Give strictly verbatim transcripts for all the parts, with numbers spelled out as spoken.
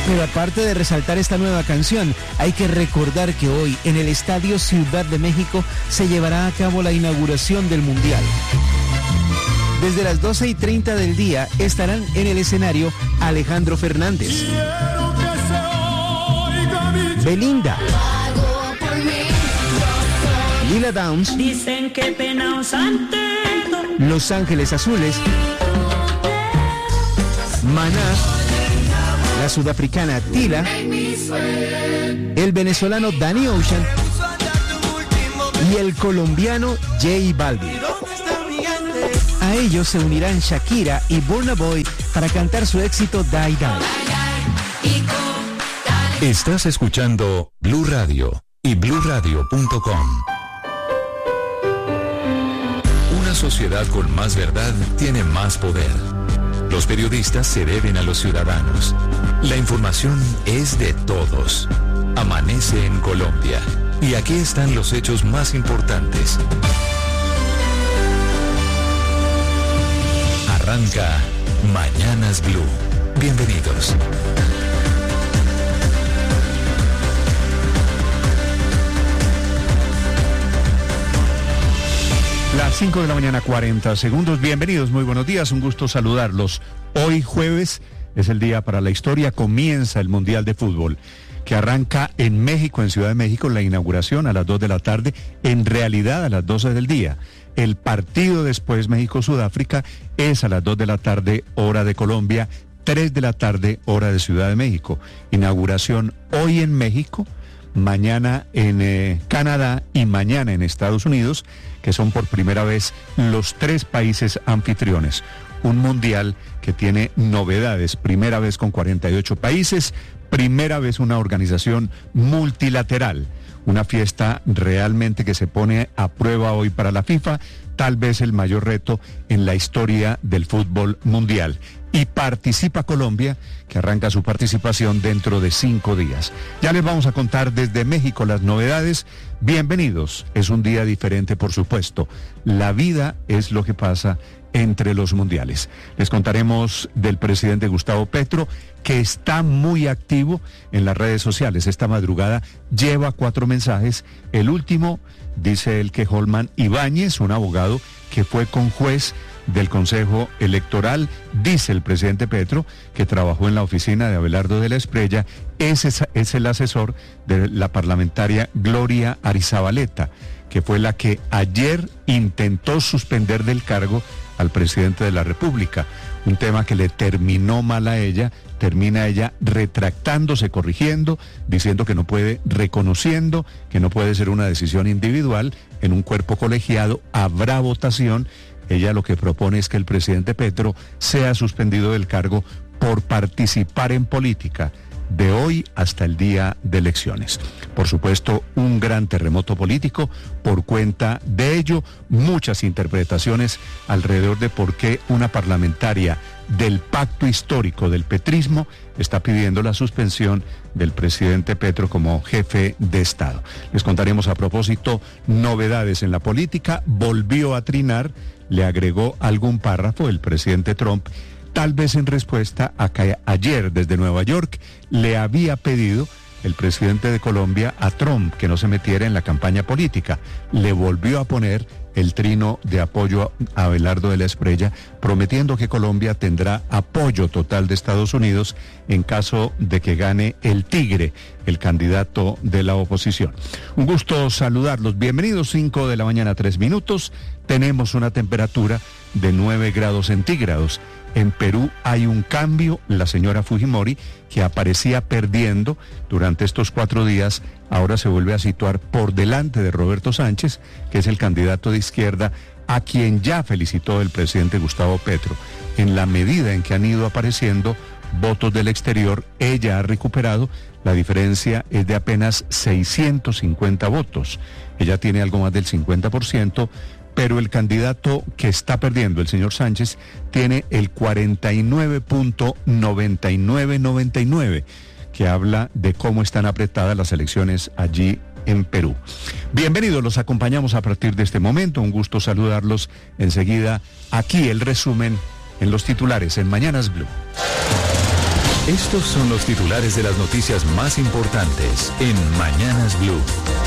Pero aparte de resaltar esta nueva canción, hay que recordar que hoy en el Estadio Ciudad de México se llevará a cabo la inauguración del Mundial. Desde las doce y treinta del día estarán en el escenario Alejandro Fernández, Belinda, Lila Downs, dicen que pena Los Ángeles Azules, Maná, la sudafricana Tila, el venezolano Danny Ocean y el colombiano J Balvin. A ellos se unirán Shakira y Burna Boy para cantar su éxito Die Die. Estás escuchando Blue Radio y blue radio punto com. Una sociedad con más verdad tiene más poder. Los periodistas se deben a los ciudadanos. La información es de todos. Amanece en Colombia. Y aquí están los hechos más importantes. Arranca Mañanas Blue. Bienvenidos. Las cinco de la mañana, cuarenta segundos. Bienvenidos, muy buenos días, un gusto saludarlos. Hoy jueves es el día para la historia, comienza el Mundial de Fútbol, que arranca en México, en Ciudad de México, la inauguración a las dos de la tarde, en realidad a las doce del día. El partido después, México-Sudáfrica, es a las dos de la tarde, hora de Colombia, tres de la tarde, hora de Ciudad de México. Inauguración hoy en México, mañana en eh, Canadá y mañana en Estados Unidos, que son por primera vez los tres países anfitriones. Un mundial que tiene novedades, primera vez con cuarenta y ocho países, primera vez una organización multilateral, una fiesta realmente que se pone a prueba hoy para la FIFA, tal vez el mayor reto en la historia del fútbol mundial. Y participa Colombia, que arranca su participación dentro de cinco días. Ya les vamos a contar desde México las novedades. Bienvenidos. Es un día diferente, por supuesto. La vida es lo que pasa entre los mundiales. Les contaremos del presidente Gustavo Petro, que está muy activo en las redes sociales. Esta madrugada lleva cuatro mensajes. El último, dice el que Holman Ibáñez, un abogado que fue conjuez del Consejo Electoral, dice el presidente Petro, que trabajó en la oficina de Abelardo de la Espriella, es, es el asesor de la parlamentaria Gloria Arizabaleta, que fue la que ayer intentó suspender del cargo al presidente de la República, un tema que le terminó mal a ella, termina ella retractándose, corrigiendo, diciendo que no puede, reconociendo que no puede ser una decisión individual, en un cuerpo colegiado habrá votación. Ella lo que propone es que el presidente Petro sea suspendido del cargo por participar en política de hoy hasta el día de elecciones. Por supuesto, un gran terremoto político por cuenta de ello, muchas interpretaciones alrededor de por qué una parlamentaria del pacto histórico del petrismo está pidiendo la suspensión del presidente Petro como jefe de Estado. Les contaremos a propósito novedades en la política, volvió a trinar, le agregó algún párrafo el presidente Trump, tal vez en respuesta a que ayer desde Nueva York le había pedido el presidente de Colombia a Trump que no se metiera en la campaña política. Le volvió a poner el trino de apoyo a Abelardo de la Espriella, prometiendo que Colombia tendrá apoyo total de Estados Unidos en caso de que gane el Tigre, el candidato de la oposición. Un gusto saludarlos. Bienvenidos, cinco de la mañana, tres minutos. Tenemos una temperatura de nueve grados centígrados. En Perú hay un cambio. La señora Fujimori, que aparecía perdiendo durante estos cuatro días, ahora se vuelve a situar por delante de Roberto Sánchez, que es el candidato de izquierda, a quien ya felicitó el presidente Gustavo Petro. En la medida en que han ido apareciendo votos del exterior, ella ha recuperado. La diferencia es de apenas seiscientos cincuenta votos. Ella tiene algo más del cincuenta por ciento, pero el candidato que está perdiendo, el señor Sánchez, tiene el cuarenta y nueve punto noventa y nueve noventa y nueve, que habla de cómo están apretadas las elecciones allí en Perú. Bienvenidos, los acompañamos a partir de este momento, un gusto saludarlos. Enseguida, aquí el resumen en los titulares en Mañanas Blue. Estos son los titulares de las noticias más importantes en Mañanas Blue.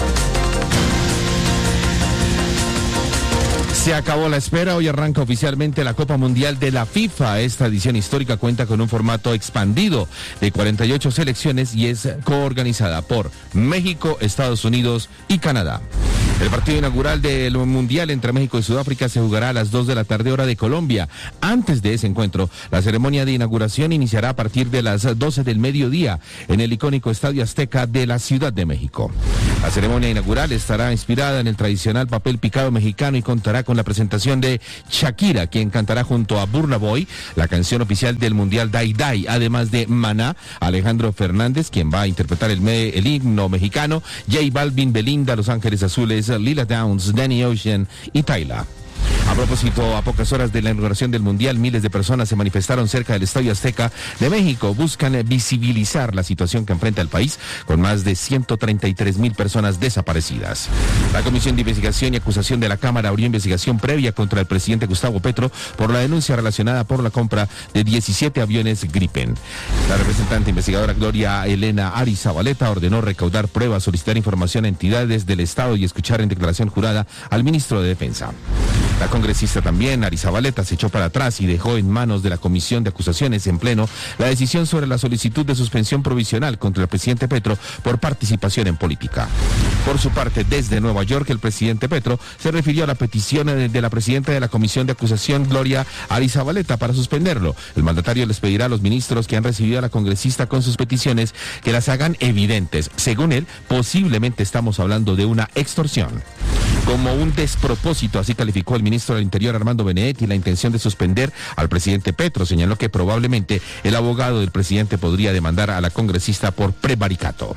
Se acabó la espera, hoy arranca oficialmente la Copa Mundial de la FIFA. Esta edición histórica cuenta con un formato expandido de cuarenta y ocho selecciones y es coorganizada por México, Estados Unidos y Canadá. El partido inaugural del Mundial entre México y Sudáfrica se jugará a las dos de la tarde hora de Colombia. Antes de ese encuentro, la ceremonia de inauguración iniciará a partir de las doce del mediodía en el icónico Estadio Azteca de la Ciudad de México. La ceremonia inaugural estará inspirada en el tradicional papel picado mexicano y contará con la presentación de Shakira, quien cantará junto a Burna Boy la canción oficial del Mundial Dai Dai, además de Maná, Alejandro Fernández, quien va a interpretar el, me, el himno mexicano, J Balvin, Belinda, Los Ángeles Azules, Lila Downs, Danny Ocean y Tyla. A propósito, a pocas horas de la inauguración del Mundial, miles de personas se manifestaron cerca del Estadio Azteca de México. Buscan visibilizar la situación que enfrenta el país, con más de ciento treinta y tres mil personas desaparecidas. La Comisión de Investigación y Acusación de la Cámara abrió investigación previa contra el presidente Gustavo Petro por la denuncia relacionada por la compra de diecisiete aviones Gripen. La representante investigadora Gloria Elena Arizabaleta ordenó recaudar pruebas, solicitar información a entidades del Estado y escuchar en declaración jurada al ministro de Defensa. La congresista también, Arizabaleta, se echó para atrás y dejó en manos de la Comisión de Acusaciones en pleno la decisión sobre la solicitud de suspensión provisional contra el presidente Petro por participación en política. Por su parte, desde Nueva York, el presidente Petro se refirió a la petición de la presidenta de la Comisión de Acusación, Gloria Arizabaleta, para suspenderlo. El mandatario les pedirá a los ministros que han recibido a la congresista con sus peticiones que las hagan evidentes. Según él, posiblemente estamos hablando de una extorsión. Como un despropósito, así calificó el ministro del Interior Armando Benedetti la intención de suspender al presidente Petro. Señaló que probablemente el abogado del presidente podría demandar a la congresista por prevaricato.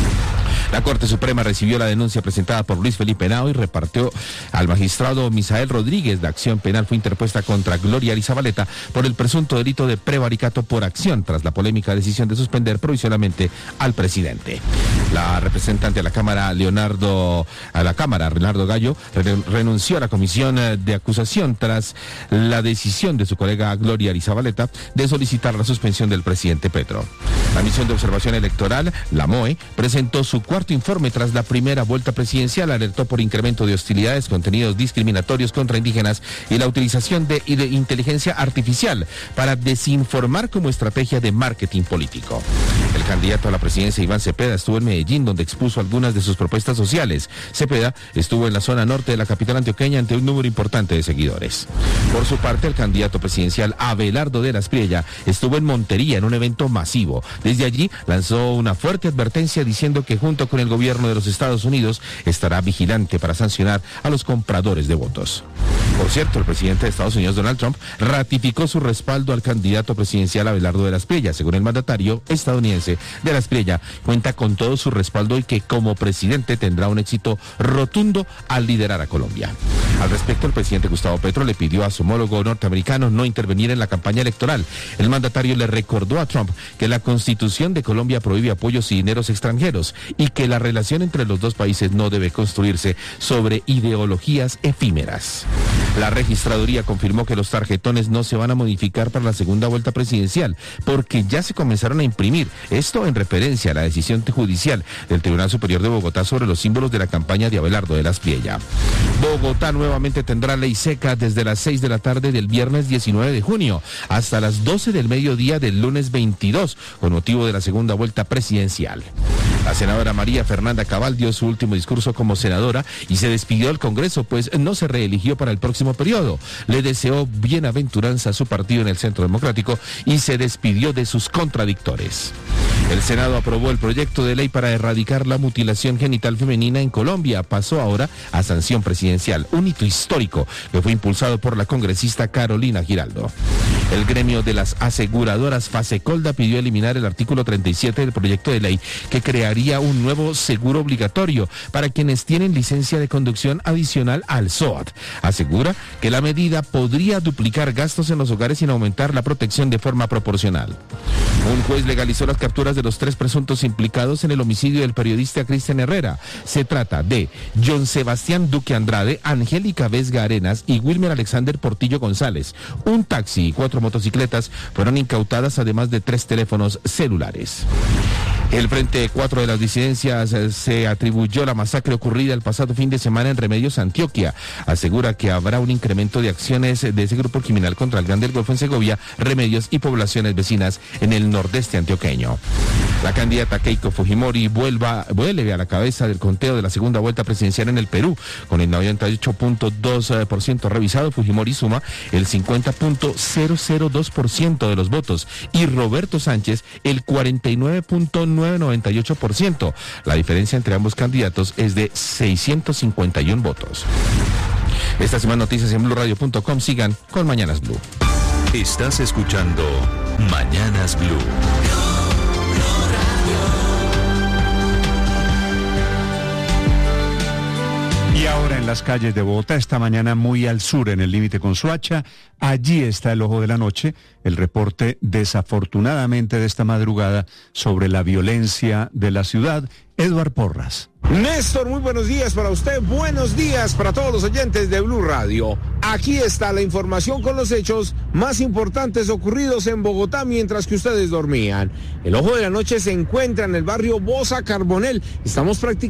La Corte Suprema recibió la denuncia presentada por Luis Felipe Henao y repartió al magistrado Misael Rodríguez. La acción penal fue interpuesta contra Gloria Arizabaleta por el presunto delito de prevaricato por acción, tras la polémica decisión de suspender provisionalmente al presidente. La representante a la Cámara, Leonardo, a la Cámara, Leonardo Gallo, re renunció a la comisión de acusación tras la decisión de su colega Gloria Arizabaleta de solicitar la suspensión del presidente Petro. La misión de observación electoral, la M O E, presentó su cuarto informe tras la primera vuelta presidencial. Alertó por incremento de hostilidades, contenidos discriminatorios contra indígenas y la utilización de, de inteligencia artificial para desinformar como estrategia de marketing político. El candidato a la presidencia, Iván Cepeda, estuvo en Medellín, donde expuso algunas de sus propuestas sociales. Cepeda estuvo en la zona norte de la capital antioqueña ante un número importante de seguidores. Por su parte, el candidato presidencial, Abelardo de la Espriella, estuvo en Montería en un evento masivo. Desde allí lanzó una fuerte advertencia diciendo que junto con el gobierno de los Estados Unidos estará vigilante para sancionar a los compradores de votos. Por cierto, el presidente de Estados Unidos, Donald Trump, ratificó su respaldo al candidato presidencial Abelardo de la Espriella. Según el mandatario estadounidense, de la Espriella cuenta con todo su respaldo y que como presidente tendrá un éxito rotundo al liderar a Colombia. Al respecto, el presidente Gustavo Petro le pidió a su homólogo norteamericano no intervenir en la campaña electoral. El mandatario le recordó a Trump que la Constitución de Colombia prohíbe apoyos y dineros extranjeros y que la relación entre los dos países no debe construirse sobre ideologías efímeras. La registraduría confirmó que los tarjetones no se van a modificar para la segunda vuelta presidencial porque ya se comenzaron a imprimir. Esto en referencia a la decisión judicial del Tribunal Superior de Bogotá sobre los símbolos de la campaña de Abelardo de la Espriella. Bogotá nuevamente tendrá ley seca desde las seis de la tarde del viernes diecinueve de junio hasta las doce del mediodía del lunes veintidós, con motivo de la segunda vuelta presidencial. La senadora María Fernanda Cabal dio su último discurso como senadora y se despidió del Congreso, pues no se reeligió para el próximo periodo. Le deseó bienaventuranza a su partido en el Centro Democrático y se despidió de sus contradictores. El Senado aprobó el proyecto de ley para erradicar la mutilación genital femenina en Colombia. Pasó ahora a sanción presidencial, un hito histórico que fue impulsado por la congresista Carolina Giraldo. El gremio de las aseguradoras Fasecolda pidió eliminar el artículo treinta y siete del proyecto de ley que crearía un nuevo seguro obligatorio para quienes tienen licencia de conducción adicional al S O A T. Asegura que la medida podría duplicar gastos en los hogares sin aumentar la protección de forma proporcional. Un juez legalizó las capturas de los tres presuntos implicados en el homicidio del periodista Cristian Herrera. Se trata de John Sebastián Duque Andrade, Angélica Vesga Arenas y Wilmer Alexander Portillo González. Un taxi y cuatro cuatro motocicletas fueron incautadas, además de tres teléfonos celulares. El Frente cuatro de las disidencias eh, se atribuyó la masacre ocurrida el pasado fin de semana en Remedios, Antioquia. Asegura que habrá un incremento de acciones de ese grupo criminal contra el Gran del Golfo en Segovia, Remedios y poblaciones vecinas en el nordeste antioqueño. La candidata Keiko Fujimori vuelva, vuelve a la cabeza del conteo de la segunda vuelta presidencial en el Perú. Con el noventa y ocho punto dos por ciento revisado, Fujimori suma el cincuenta punto cero cero dos por ciento de los votos y Roberto Sánchez el cuarenta y nueve punto noventa y ocho por ciento. La diferencia entre ambos candidatos es de seiscientos cincuenta y uno votos. Estas y más noticias en blue radio punto com. Sigan con Mañanas Blue. Estás escuchando Mañanas Blue. Y ahora en las calles de Bogotá, esta mañana muy al sur, en el límite con Soacha, allí está el ojo de la noche, el reporte desafortunadamente de esta madrugada sobre la violencia de la ciudad. Eduard Porras. Néstor, muy buenos días para usted, buenos días para todos los oyentes de Blue Radio. Aquí está la información con los hechos más importantes ocurridos en Bogotá mientras que ustedes dormían. El ojo de la noche se encuentra en el barrio Bosa Carbonel. Estamos practicando